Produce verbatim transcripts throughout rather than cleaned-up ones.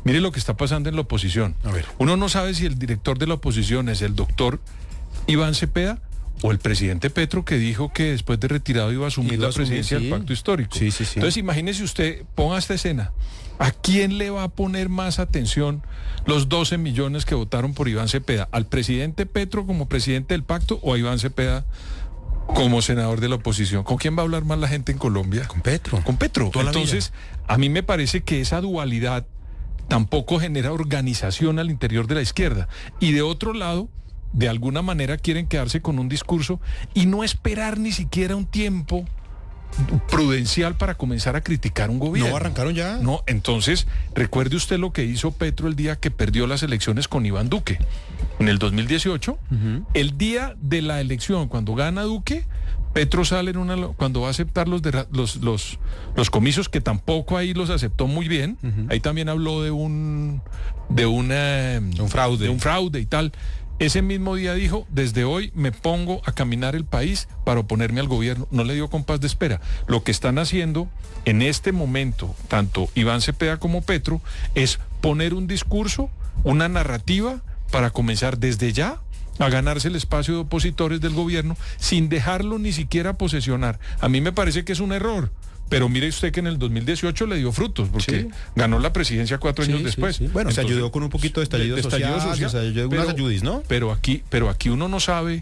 Mire lo que está pasando en la oposición. A ver. Uno no sabe si el director de la oposición es el doctor Iván Cepeda o el presidente Petro, que dijo que después de retirado iba a asumir Iba a la presidencia asumir, del sí. Pacto Histórico. Sí, sí, sí. Entonces imagínese usted, ponga esta escena. ¿A quién le va a poner más atención los doce millones que votaron por Iván Cepeda? ¿Al presidente Petro como presidente del pacto o a Iván Cepeda como senador de la oposición? ¿Con quién va a hablar más la gente en Colombia? Con Petro. Con Petro. Toda la Entonces, a mí me parece que esa dualidad tampoco genera organización al interior de la izquierda. Y de otro lado, de alguna manera quieren quedarse con un discurso y no esperar ni siquiera un tiempo prudencial para comenzar a criticar un gobierno. ¿No arrancaron ya? No, entonces, recuerde usted lo que hizo Petro el día que perdió las elecciones con Iván Duque. En el dos mil dieciocho, uh-huh. el día de la elección, cuando gana Duque, Petro sale en una, cuando va a aceptar los, de, los, los, los comicios, que tampoco ahí los aceptó muy bien. Uh-huh. Ahí también habló de un, de una, un fraude. de un fraude y tal. Ese mismo día dijo, desde hoy me pongo a caminar el país para oponerme al gobierno. No le dio compás de espera. Lo que están haciendo en este momento, tanto Iván Cepeda como Petro, es poner un discurso, una narrativa, para comenzar desde ya a ganarse el espacio de opositores del gobierno sin dejarlo ni siquiera posesionar. A mí me parece que es un error. Pero mire usted que en el dos mil dieciocho le dio frutos, porque sí. ganó la presidencia cuatro años sí, después. Sí, sí. Bueno, entonces, se ayudó con un poquito de estallido, de, de social, estallido social, o sea, yo pero, unas ayudis, ¿no? Pero aquí, pero aquí uno no sabe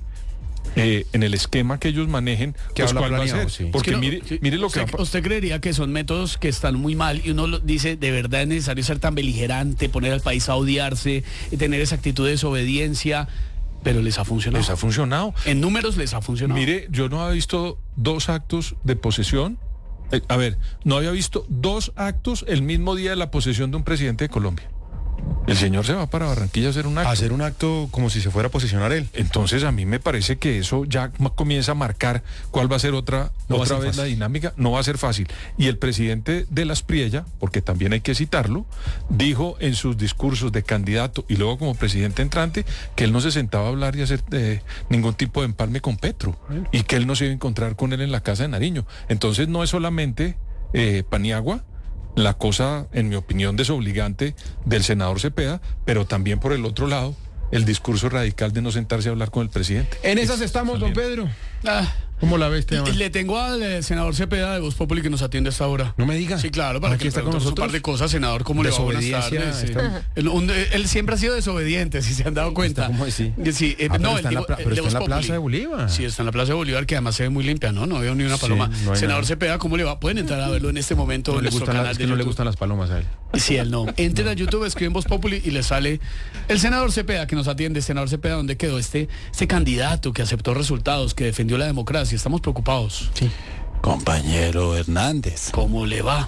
eh, en el esquema que ellos manejen pues, cuál va a ser. Sí. Porque es que no, mire, sí, mire lo usted, que va a... ¿Usted creería que son métodos que están muy mal y uno lo dice, de verdad es necesario ser tan beligerante, poner al país a odiarse, y tener esa actitud de desobediencia? Pero les ha funcionado. Les ha funcionado. En números les ha funcionado. Mire, yo no había visto dos actos de posesión. Eh, a ver, no había visto dos actos el mismo día de la posesión de un presidente de Colombia. El señor se va para Barranquilla a hacer un acto. A hacer un acto como si se fuera a posesionar él. Entonces a mí me parece que eso ya comienza a marcar cuál va a ser otra, no otra vez fácil. La dinámica. No va a ser fácil. Y el presidente de Las Priella, porque también hay que citarlo, dijo en sus discursos de candidato y luego como presidente entrante que él no se sentaba a hablar y hacer eh, ningún tipo de empalme con Petro. ¿Eh? Y que él no se iba a encontrar con él en la casa de Nariño. Entonces no es solamente eh, Paniagua la cosa, en mi opinión, desobligante del senador Cepeda, pero también por el otro lado, el discurso radical de no sentarse a hablar con el presidente. En esas estamos, don Pedro. Ah, ¿Cómo la ves, Esteban? Le tengo al eh, senador Cepeda de Voz Populi que nos atiende a esta hora. No me diga. Sí, claro, para Aquí que está con nosotros un nosotros. par de cosas, senador. ¿Cómo le va? Buenas tardes. Sí. Él, un, él siempre ha sido desobediente, si se han dado cuenta. ¿Cómo así? Sí, eh, ah, no, pero está, el, en, la, pero el está en la Plaza de Bolívar. Sí, está en la Plaza de Bolívar, que además se ve muy limpia, ¿no? No veo ni una paloma. Sí, no senador nada. Cepeda, ¿cómo le va? Pueden entrar a verlo en este momento no en le nuestro canal la, es de que no YouTube. le gustan las palomas a él. Sí, él no. Entren a YouTube, escriben Voz Populi y les sale el senador Cepeda que nos atiende. Senador Cepeda, ¿dónde quedó este, este candidato que aceptó resultados, que defendió la democracia? Estamos preocupados. Sí. Compañero Hernández, ¿cómo le va?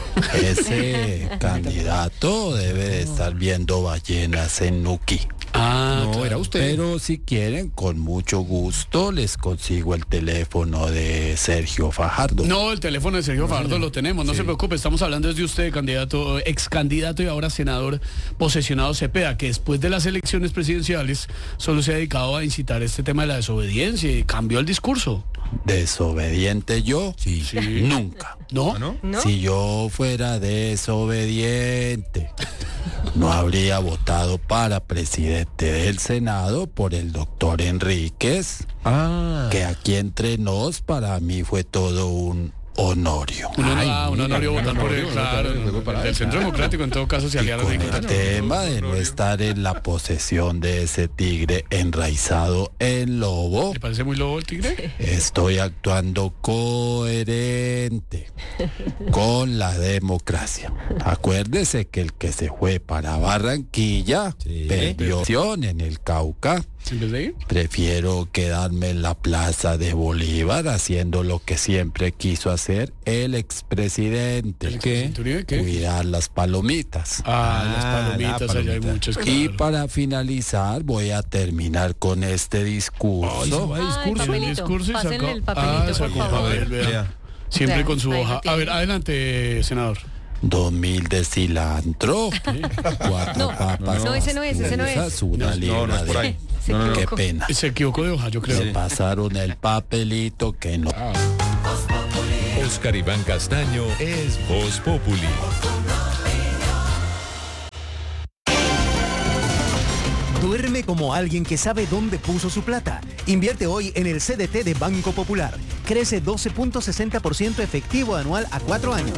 Ese candidato debe de estar viendo ballenas en Nuki. Ah, no, claro. Era usted. Pero si quieren, con mucho gusto les consigo el teléfono de Sergio Fajardo. No, el teléfono de Sergio no, Fajardo no. lo tenemos, no sí. se preocupe, estamos hablando desde usted, candidato, ex candidato y ahora senador posesionado Cepeda, que después de las elecciones presidenciales solo se ha dedicado a incitar este tema de la desobediencia y cambió el discurso. ¿Desobediente yo? Sí. sí. Nunca. ¿No? ¿No? ¿No? Si yo fuera desobediente, no habría votado para presidente del Senado por el doctor Enríquez, ah. que aquí entre nos para mí fue todo un honorio. Un, Ay, ah, un honorio votar por él, claro. El Centro Democrático en todo caso se aliaron. Con el tema de no estar en la posesión de ese tigre enraizado en lobo. ¿Le parece muy lobo el tigre? Estoy actuando coherente con la democracia. Acuérdese que el que se fue para Barranquilla sí. perdió en el Cauca. Prefiero quedarme en la Plaza de Bolívar haciendo lo que siempre quiso hacer el expresidente. ¿El qué? ¿Qué? Cuidar las palomitas. Ah, ah las palomitas, palomita. Allá hay muchas. Claro. Y para finalizar voy a terminar con este discurso. Ay, discurso, el discurso y Pásenle sacó, el papelito, ah, por favor. Ver, vea. Siempre Vean, con su hoja. A ver, adelante, senador. Dos mil de cilantro, ¿sí? Cuatro no, papas. No, ese no es, ese no es. Una libra no, no es por ahí. de... No, no, Qué no. pena. Se equivocó de hoja, yo creo. Se sí. pasaron el papelito que no. Ah. Oscar Iván Castaño es Voz Populi. Duerme como alguien que sabe dónde puso su plata. Invierte hoy en el C D T de Banco Popular. Crece doce punto sesenta por ciento efectivo anual a cuatro años.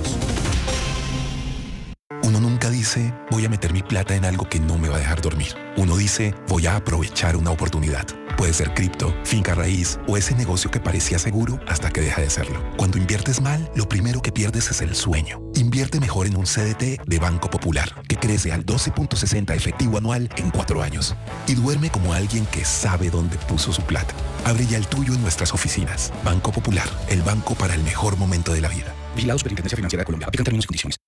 Uno nunca dice, voy a meter mi plata en algo que no me va a dejar dormir. Uno dice, voy a aprovechar una oportunidad. Puede ser cripto, finca raíz o ese negocio que parecía seguro hasta que deja de serlo. Cuando inviertes mal, lo primero que pierdes es el sueño. Invierte mejor en un C D T de Banco Popular, que crece al doce punto sesenta efectivo anual en cuatro años. Y duerme como alguien que sabe dónde puso su plata. Abre ya el tuyo en nuestras oficinas. Banco Popular, el banco para el mejor momento de la vida. Vigilado Superintendencia Financiera de Colombia. Aplican términos y condiciones.